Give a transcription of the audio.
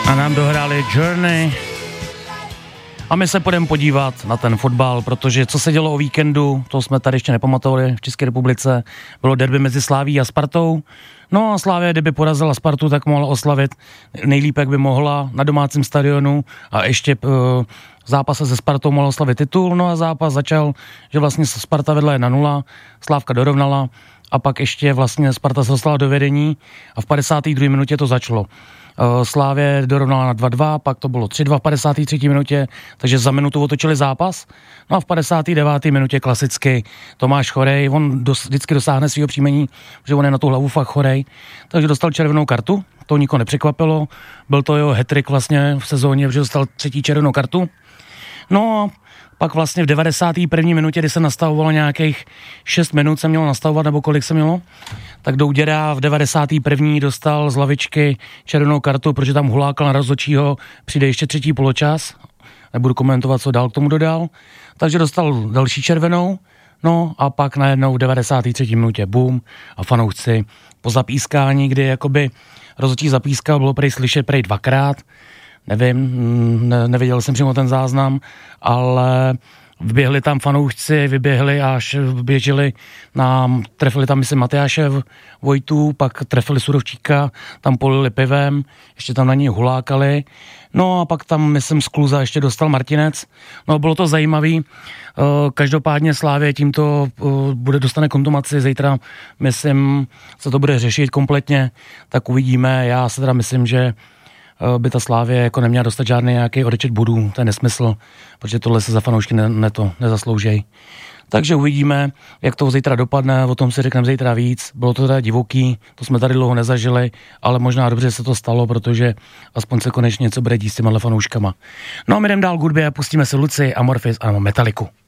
A nám dohráli Journey. A my se půjdeme podívat na ten fotbal, protože co se dělo o víkendu, to jsme tady ještě nepamatovali v České republice, bylo derby mezi Slavií a Spartou. No a Slavia, kdyby porazila Spartu, tak mohla oslavit nejlíp, jak by mohla na domácím stadionu a ještě v zápase se Spartou mohla oslavit titul. No a zápas začal, že vlastně Sparta vedla 1-0, Slávka dorovnala a pak ještě vlastně Sparta se dostala do vedení a v 52. minutě to začalo. Slávě dorovnala na 2-2, pak to bylo 3-2 v 53. minutě, takže za minutu otočili zápas. No a v 59. minutě klasicky Tomáš Chorej, on vždycky dosáhne svého příjmení, že on je na tu hlavu fakt chorej, takže dostal červenou kartu, to nikoho nepřekvapilo, byl to jeho hat-trick vlastně v sezóně, že dostal 3. červenou kartu. No a pak vlastně v 91. minutě, kdy se nastavovalo nějakých 6 minut, se mělo nastavovat, nebo kolik se mělo, tak Douděra v 91. dostal z lavičky červenou kartu, protože tam hulákal na rozhodčího, přijde ještě 3. poločas, nebudu komentovat, co dál k tomu dodal, takže dostal další červenou, no a pak najednou v 93. minutě boom a fanoušci po zapískání, kdy jakoby rozhodčí zapískal, bylo prej slyšet prej 2krát, nevím, neviděl jsem přímo ten záznam, ale vyběhli tam fanoušci, vyběhli až běželi trefili tam myslím Matyáše Vojtu, pak trefili Surovčíka, tam polili pivem, ještě tam na něj hulákali, no a pak tam myslím z kluza ještě dostal Martinec, no bylo to zajímavý, každopádně Slavie tímto dostane kontumaci, zítra myslím se to bude řešit kompletně, tak uvidíme, já se teda myslím, že by ta Slavie jako neměla dostat žádný nějaký odečet bodů, to je nesmysl, protože tohle se za fanoušky nezaslouží. Takže uvidíme, jak to zítra dopadne, o tom si řekneme zítra víc, bylo to teda divoký, to jsme tady dlouho nezažili, ale možná dobře se to stalo, protože aspoň se konečně něco bude dít s těma fanouškama. No a my jdem dál k hudbě, pustíme si Luci, Amorphis a Metalliku.